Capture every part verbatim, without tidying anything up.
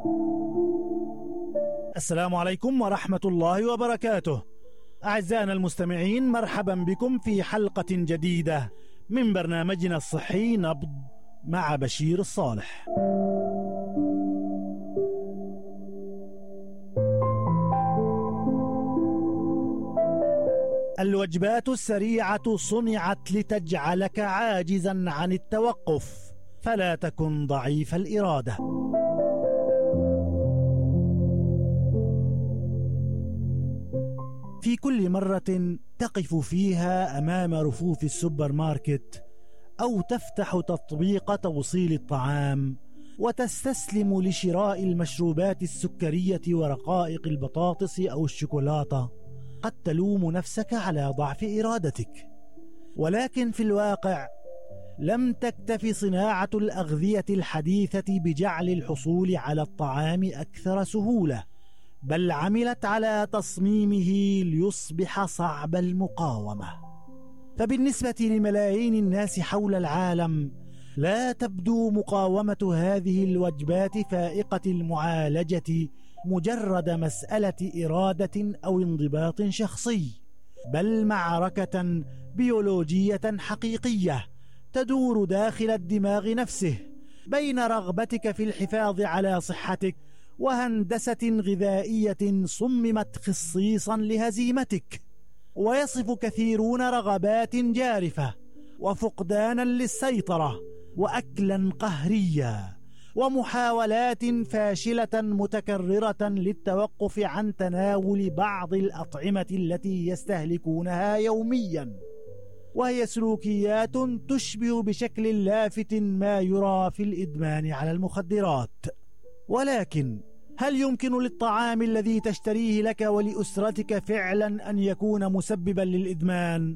السلام عليكم ورحمة الله وبركاته. أعزائنا المستمعين، مرحبا بكم في حلقة جديدة من برنامجنا الصحي نبض مع بشير الصالح. الوجبات السريعة صنعت لتجعلك عاجزا عن التوقف، فلا تكن ضعيف الإرادة. في كل مرة تقف فيها أمام رفوف السوبر ماركت أو تفتح تطبيق توصيل الطعام وتستسلم لشراء المشروبات السكرية ورقائق البطاطس أو الشوكولاتة، قد تلوم نفسك على ضعف إرادتك. ولكن في الواقع لم تكتف صناعة الأغذية الحديثة بجعل الحصول على الطعام أكثر سهولة، بل عملت على تصميمه ليصبح صعب المقاومة. فبالنسبة لملايين الناس حول العالم لا تبدو مقاومة هذه الوجبات فائقة المعالجة مجرد مسألة إرادة أو انضباط شخصي، بل معركة بيولوجية حقيقية تدور داخل الدماغ نفسه بين رغبتك في الحفاظ على صحتك وهندسة غذائية صممت خصيصا لهزيمتك. ويصف كثيرون رغبات جارفة وفقدانا للسيطرة وأكلا قهريا ومحاولات فاشلة متكررة للتوقف عن تناول بعض الأطعمة التي يستهلكونها يوميا، وهي سلوكيات تشبه بشكل لافت ما يرى في الإدمان على المخدرات. ولكن هل يمكن للطعام الذي تشتريه لك ولأسرتك فعلا أن يكون مسببا للإدمان؟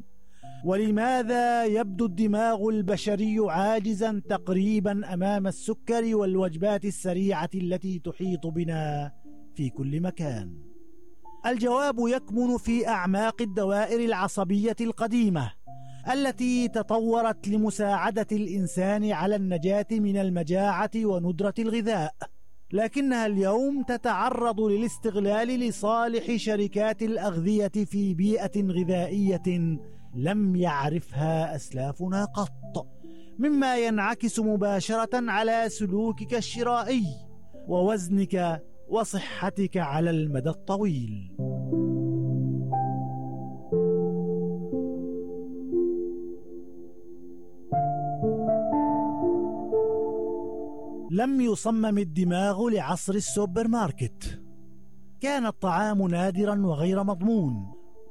ولماذا يبدو الدماغ البشري عاجزا تقريبا أمام السكر والوجبات السريعة التي تحيط بنا في كل مكان؟ الجواب يكمن في أعماق الدوائر العصبية القديمة التي تطورت لمساعدة الإنسان على النجاة من المجاعة وندرة الغذاء، لكنها اليوم تتعرض للاستغلال لصالح شركات الأغذية في بيئة غذائية لم يعرفها أسلافنا قط، مما ينعكس مباشرة على سلوكك الشرائي ووزنك وصحتك على المدى الطويل. لم يصمم الدماغ لعصر السوبر ماركت. كان الطعام نادرا وغير مضمون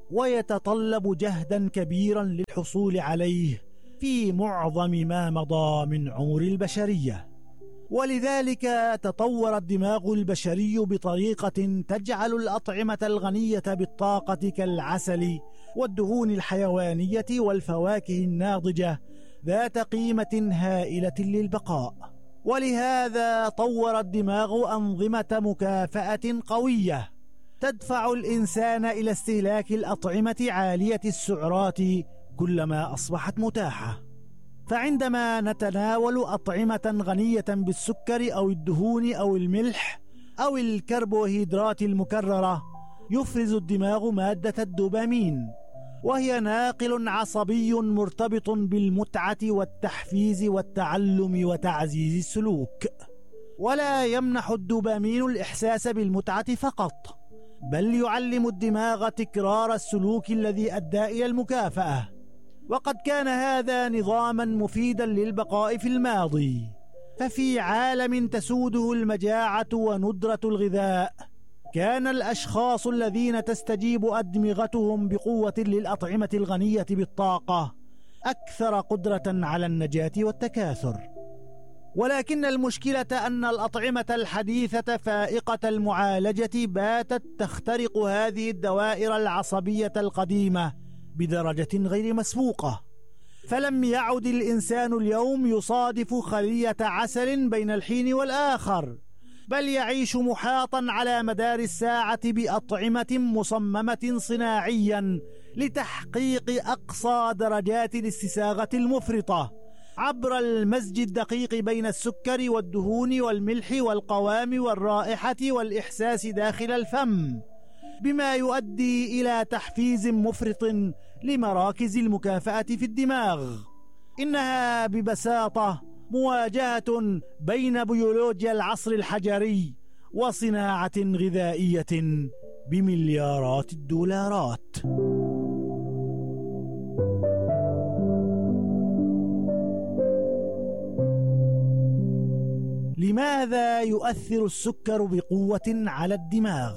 ويتطلب جهدا كبيرا للحصول عليه في معظم ما مضى من عمر البشرية، ولذلك تطور الدماغ البشري بطريقة تجعل الأطعمة الغنية بالطاقة كالعسل والدهون الحيوانية والفواكه الناضجة ذات قيمة هائلة للبقاء. ولهذا طور الدماغ أنظمة مكافأة قوية تدفع الإنسان إلى استهلاك الأطعمة عالية السعرات كلما أصبحت متاحة. فعندما نتناول أطعمة غنية بالسكر أو الدهون أو الملح أو الكربوهيدرات المكررة، يفرز الدماغ مادة الدوبامين، وهي ناقل عصبي مرتبط بالمتعة والتحفيز والتعلم وتعزيز السلوك. ولا يمنح الدوبامين الإحساس بالمتعة فقط، بل يعلم الدماغ تكرار السلوك الذي أدى إلى المكافأة. وقد كان هذا نظاما مفيدا للبقاء في الماضي، ففي عالم تسوده المجاعة وندرة الغذاء كان الأشخاص الذين تستجيب أدمغتهم بقوة للأطعمة الغنية بالطاقة أكثر قدرة على النجاة والتكاثر. ولكن المشكلة أن الأطعمة الحديثة فائقة المعالجة باتت تخترق هذه الدوائر العصبية القديمة بدرجة غير مسبوقة. فلم يعد الإنسان اليوم يصادف خلية عسل بين الحين والآخر، بل يعيش محاطا على مدار الساعة بأطعمة مصممة صناعيا لتحقيق أقصى درجات الاستساغة المفرطة، عبر المزج الدقيق بين السكر والدهون والملح والقوام والرائحة والإحساس داخل الفم، بما يؤدي إلى تحفيز مفرط لمراكز المكافأة في الدماغ. إنها ببساطة مواجهة بين بيولوجيا العصر الحجري وصناعة غذائية بمليارات الدولارات. لماذا يؤثر السكر بقوة على الدماغ؟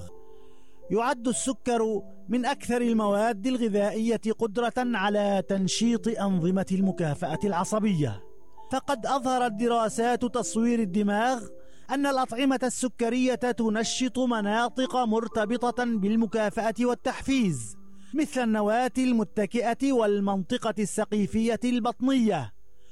يعد السكر من أكثر المواد الغذائية قدرة على تنشيط أنظمة المكافأة العصبية، فقد أظهرت دراسات تصوير الدماغ أن الأطعمة السكرية تنشط مناطق مرتبطة بالمكافأة والتحفيز، مثل النواة المتكئة والمنطقة السقيفية البطنية،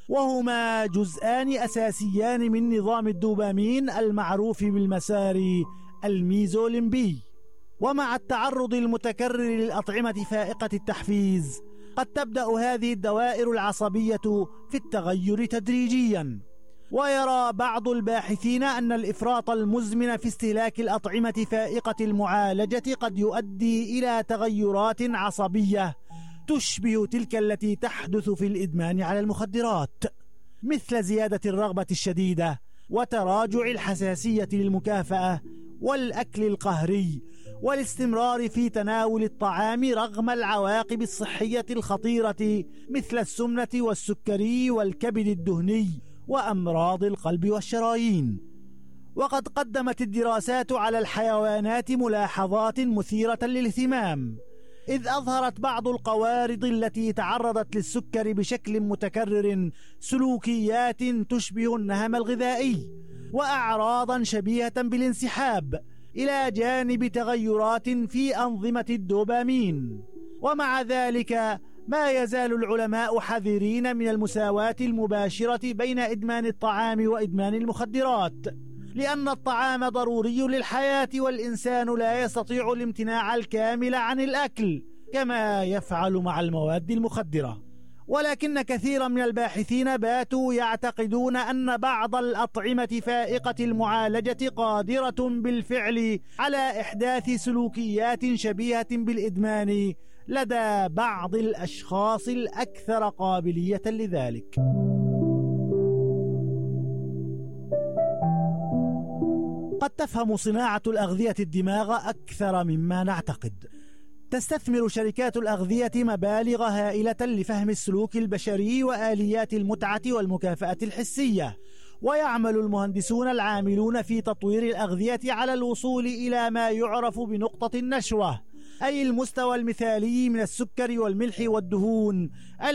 وهما جزءان أساسيان من نظام الدوبامين المعروف بالمسار الميزوليمبي. ومع التعرض المتكرر للأطعمة فائقة التحفيز، قد تبدأ هذه الدوائر العصبية في التغير تدريجياً. ويرى بعض الباحثين أن الإفراط المزمن في استهلاك الأطعمة فائقة المعالجة قد يؤدي إلى تغيرات عصبية تشبه تلك التي تحدث في الإدمان على المخدرات، مثل زيادة الرغبة الشديدة وتراجع الحساسية للمكافأة والأكل القهري والاستمرار في تناول الطعام رغم العواقب الصحية الخطيرة مثل السمنة والسكري والكبد الدهني وأمراض القلب والشرايين. وقد قدمت الدراسات على الحيوانات ملاحظات مثيرة للاهتمام، إذ أظهرت بعض القوارض التي تعرضت للسكر بشكل متكرر سلوكيات تشبه النهم الغذائي وأعراضا شبيهة بالانسحاب، إلى جانب تغيرات في أنظمة الدوبامين. ومع ذلك ما يزال العلماء حذرين من المساواة المباشرة بين إدمان الطعام وإدمان المخدرات، لأن الطعام ضروري للحياة والإنسان لا يستطيع الامتناع الكامل عن الأكل كما يفعل مع المواد المخدرة. ولكن كثيرا من الباحثين باتوا يعتقدون أن بعض الأطعمة فائقة المعالجة قادرة بالفعل على إحداث سلوكيات شبيهة بالإدمان لدى بعض الأشخاص الأكثر قابلية لذلك. قد تفهم صناعة الأغذية الدماغ أكثر مما نعتقد. تستثمر شركات الأغذية مبالغ هائلة لفهم السلوك البشري وآليات المتعة والمكافأة الحسية، ويعمل المهندسون العاملون في تطوير الأغذية على الوصول إلى ما يعرف بنقطة النشوة، أي المستوى المثالي من السكر والملح والدهون